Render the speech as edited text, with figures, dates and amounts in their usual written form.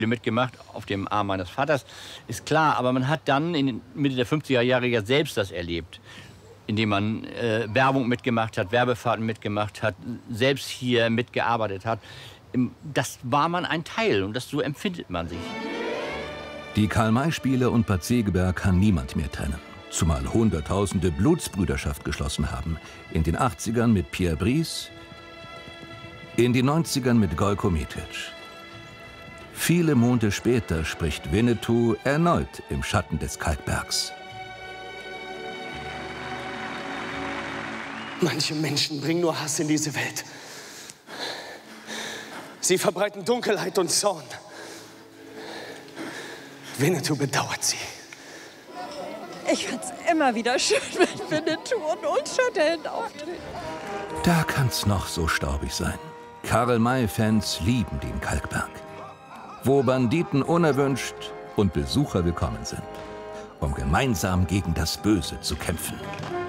mitgemacht auf dem Arm meines Vaters, ist klar. Aber man hat dann in den Mitte der 50er Jahre ja selbst das erlebt, indem man Werbung mitgemacht hat, Werbefahrten mitgemacht hat, selbst hier mitgearbeitet hat. Das war man ein Teil und so empfindet man sich. Die Karl-May-Spiele und Bad Segeberg kann niemand mehr trennen. Zumal Hunderttausende Blutsbrüderschaft geschlossen haben. In den 80ern mit Pierre Brice, in den 90ern mit Gojko Mitic. Viele Monde später spricht Winnetou erneut im Schatten des Kalkbergs. Manche Menschen bringen nur Hass in diese Welt. Sie verbreiten Dunkelheit und Zorn. Winnetou bedauert sie. Ich fand's immer wieder schön, wenn Winnetou und Ultrahelden auftreten. Da kann's noch so staubig sein. Karl-May-Fans lieben den Kalkberg, wo Banditen unerwünscht und Besucher willkommen sind, um gemeinsam gegen das Böse zu kämpfen.